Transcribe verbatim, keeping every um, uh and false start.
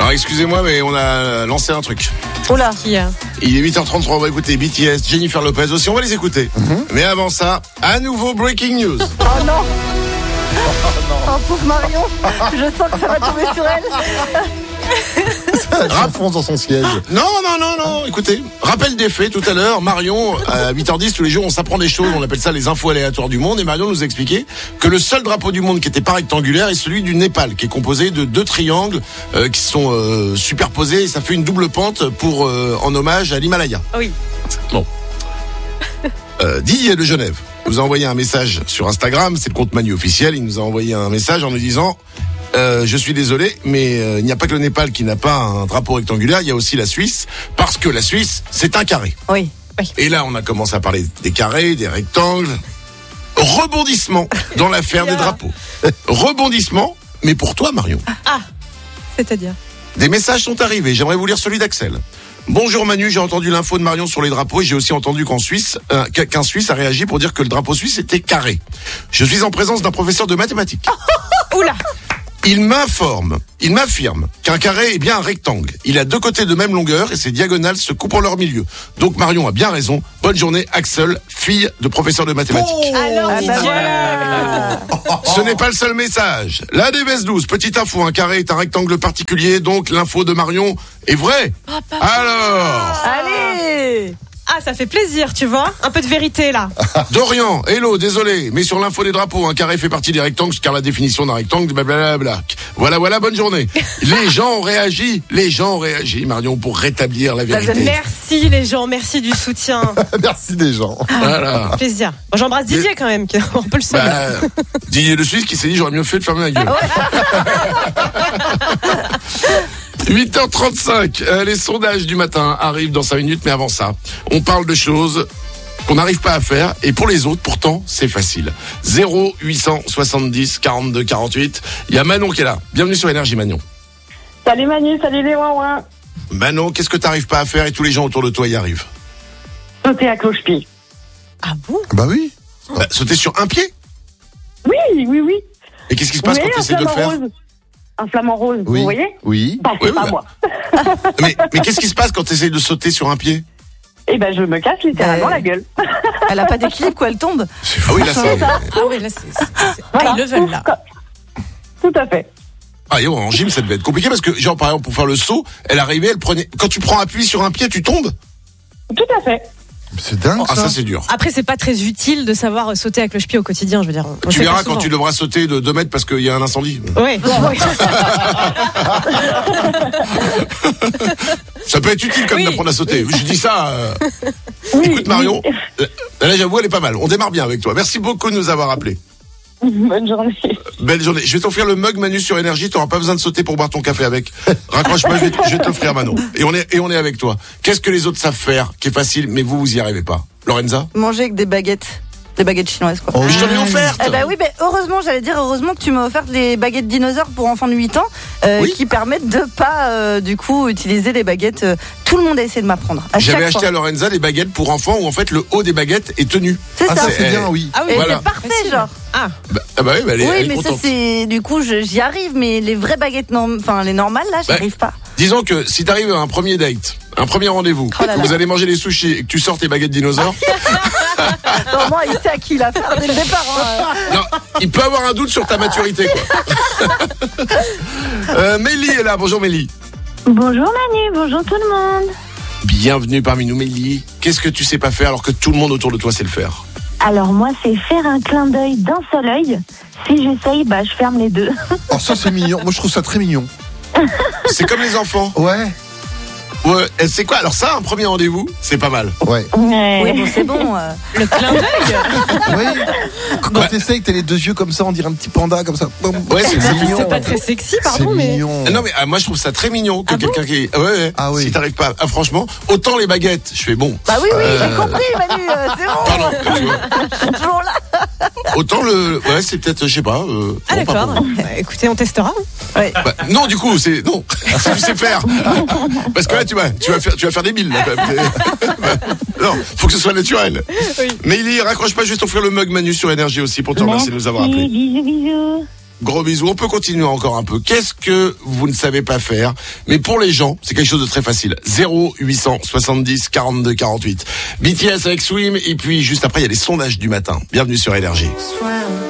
Alors excusez-moi, mais on a lancé un truc. Oula. Il est huit heures trente-trois, on va écouter B T S, Jennifer Lopez aussi, on va les écouter. Mm-hmm. Mais avant ça, à nouveau breaking news. Oh non. Oh pauvre Marion, je sens que ça va tomber sur elle. Ça fonce dans son siège. Non, non, non, non, écoutez, rappel des faits, tout à l'heure, Marion, à huit heures dix, tous les jours, on s'apprend des choses, on appelle ça les infos aléatoires du monde, et Marion nous a expliqué que le seul drapeau du monde qui n'était pas rectangulaire est celui du Népal, qui est composé de deux triangles euh, qui sont euh, superposés, et ça fait une double pente pour euh, en hommage à l'Himalaya. Oui. Bon. Euh, Didier de Genève nous a envoyé un message sur Instagram, c'est le compte Manu officiel, il nous a envoyé un message en nous disant... Euh, je suis désolé, mais euh, il n'y a pas que le Népal qui n'a pas un drapeau rectangulaire, il y a aussi la Suisse, parce que la Suisse, c'est un carré. Oui, oui. Et là, on a commencé à parler des carrés, des rectangles. Rebondissement dans l'affaire des drapeaux. Rebondissement, mais pour toi, Marion. Ah, c'est-à-dire ? Des messages sont arrivés, j'aimerais vous lire celui d'Axel. Bonjour Manu, j'ai entendu l'info de Marion sur les drapeaux et j'ai aussi entendu qu'en Suisse, euh, qu'un Suisse a réagi pour dire que le drapeau suisse était carré. Je suis en présence d'un professeur de mathématiques. Oula. Il m'informe, il m'affirme qu'un carré est bien un rectangle. Il a deux côtés de même longueur et ses diagonales se coupent en leur milieu. Donc Marion a bien raison. Bonne journée, Axel, fille de professeur de mathématiques. Oh, alors, ah bah voilà. Ce n'est pas le seul message. La D V S douze, petite info, un carré est un rectangle particulier, donc l'info de Marion est vraie. Alors allez. Ah, ça fait plaisir, tu vois. Un peu de vérité, là. Dorian, hello, désolé, mais sur l'info des drapeaux, un carré fait partie des rectangles, car la définition d'un rectangle, blablabla. Voilà, voilà, bonne journée. Les gens ont réagi, les gens ont réagi, Marion, pour rétablir la vérité. Merci, les gens, merci du soutien. Merci, les gens. Voilà. Plaisir. Bon, j'embrasse Didier, Mais... quand même, qui est un peu le seul. Bah, Didier de Suisse qui s'est dit, j'aurais mieux fait de fermer la gueule. huit heures trente-cinq, euh, les sondages du matin arrivent dans cinq minutes, mais avant ça, on parle de choses qu'on n'arrive pas à faire, et pour les autres, pourtant, c'est facile. zéro huit cent soixante-dix quarante-deux quarante-huit, il y a Manon qui est là. Bienvenue sur Énergie, Manon. Salut Manu, salut les ouin-ouin. Manon, qu'est-ce que t'arrives pas à faire et tous les gens autour de toi y arrivent? Sauter à cloche-pied. Ah bon? Bah oui. Bah, sauter sur un pied? Oui, oui, oui. Et qu'est-ce qui se passe Oui, quand tu essaies de le faire? rose. Un flamant rose, Oui. vous voyez? Oui. Bah, c'est Oui, pas oui, moi. mais, mais qu'est-ce qui se passe quand tu essaies de sauter sur un pied? Eh ben, je me casse littéralement Euh, la gueule. Elle a pas d'équilibre, quoi, elle tombe. Ah oui, là, c'est... Ah oui, là, c'est, c'est, c'est Voilà. high level, là. Tout à fait. Ah, yo, en gym, ça devait être compliqué parce que, genre, par exemple, pour faire le saut, elle arrivait, elle prenait... Quand tu prends appui sur un pied, tu tombes? Tout à fait. C'est dingue, Ah, ça. ça, c'est dur. Après, c'est pas très utile de savoir sauter à cloche-pied au quotidien, je veux dire. on Tu sait verras pas quand souvent. tu devras sauter de deux mètres parce qu'il y a un incendie. Ouais. Ça peut être utile quand même Oui. d'apprendre à sauter. Je dis ça. Euh... Oui, Écoute, Marion, oui. euh, là, j'avoue, elle est pas mal. On démarre bien avec toi. Merci beaucoup de nous avoir appelés. Bonne journée. Belle journée. Je vais t'offrir le mug Manu sur Énergie. Tu n'auras pas besoin de sauter pour boire ton café avec. Raccroche pas, je vais, je vais t'offrir, Manon. Et on est, et on est avec toi. Qu'est-ce que les autres savent faire, qui est facile, mais vous, vous y arrivez pas? Lorenza? Manger avec des baguettes. Des baguettes chinoises, quoi. Oh, Je t'en ai offerte. Eh ben oui, mais heureusement, j'allais dire heureusement que tu m'as offert les baguettes dinosaures pour enfants de huit ans, euh, Oui. qui permettent de pas euh, du coup utiliser les baguettes. euh, tout le monde a essayé de m'apprendre. À J'avais chaque acheté fois. à Lorenza des baguettes pour enfants où en fait le haut des baguettes est tenu. C'est Ah, ça. ça, c'est Eh, bien, oui. Ah oui, Et Voilà. c'est parfait, Facile. genre. Ah, Bah, ah bah oui, bah elle est, Oui, elle est mais ça contente. c'est du coup je- j'y arrive, mais les vraies baguettes, norm... enfin les normales là, j'y Ouais. arrive pas. Disons que si t'arrives à un premier date, un premier rendez-vous, Oh là que là. vous allez manger des sushis et que tu sors tes baguettes dinosaures, Non, moi, il sait à qui il a fait dès le départ. hein. non, il peut avoir un doute sur ta maturité, quoi. euh, Mélie est là. Bonjour Mélie. Bonjour Manu, bonjour tout le monde. Bienvenue parmi nous, Mélie. Qu'est-ce que tu sais pas faire alors que tout le monde autour de toi sait le faire? Alors moi, c'est faire un clin d'œil d'un seul œil. Si j'essaye, bah je ferme les deux. Oh, ça, c'est mignon. Moi, je trouve ça très mignon. C'est comme les enfants. Ouais. Ouais, et c'est quoi? Alors ça, un premier rendez-vous, c'est pas mal. Ouais. Oui, bon, c'est bon. euh. le clin d'œil. Oui. Quand t'essayes, t'as les deux yeux comme ça, on dirait un petit panda comme ça. Ouais, c'est c'est mignon. C'est pas très sexy, C'est pardon, mais. mignon. Non mais ah, moi je trouve ça très mignon que Ah quelqu'un qui ouais, ouais. Ah oui. Si t'arrives pas ah, franchement autant les baguettes je fais bon Bah oui, oui, Euh, j'ai compris, Manu. euh, c'est bon. pardon tu vois. Je suis toujours là. Autant le ouais c'est peut-être je sais pas euh, Ah, bon, pas d'accord. pour moi. Euh, Écoutez, on testera. Ouais. Bah, non du coup c'est non si tu sais faire parce que là tu vas tu vas faire tu vas faire des billes là, quand même. Non faut que ce soit naturel. Oui. Mais il y raccroche pas je vais t'offrir le mug Manu sur Énergie aussi pour te remercier de nous avoir appelés. Bisous, bisous. Gros bisous. On peut continuer encore un peu. Qu'est-ce que vous ne savez pas faire? Mais pour les gens, c'est quelque chose de très facile. zéro huit cent soixante-dix quarante-deux quarante-huit. B T S avec Swim. Et puis, juste après, il y a les sondages du matin. Bienvenue sur Énergie.